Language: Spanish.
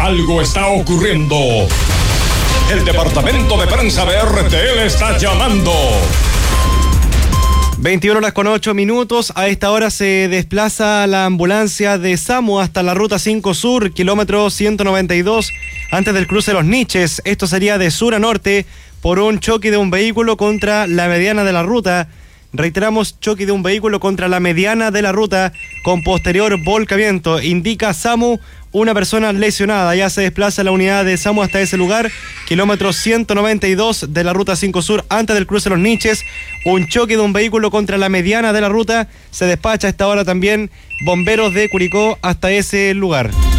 Algo está ocurriendo. El departamento de prensa de RTL está llamando. 21:08. A esta hora se desplaza la ambulancia de SAMU hasta la ruta 5 Sur, kilómetro 192, antes del cruce de Los Niches. Esto sería de sur a norte por un choque de un vehículo contra la mediana de la ruta. Reiteramos, choque de un vehículo contra la mediana de la ruta con posterior volcamiento. Indica SAMU una persona lesionada. Ya se desplaza la unidad de SAMU hasta ese lugar, kilómetro 192 de la ruta 5 Sur, antes del cruce de Los Niches. Un choque de un vehículo contra la mediana de la ruta. Se despacha a esta hora también bomberos de Curicó hasta ese lugar.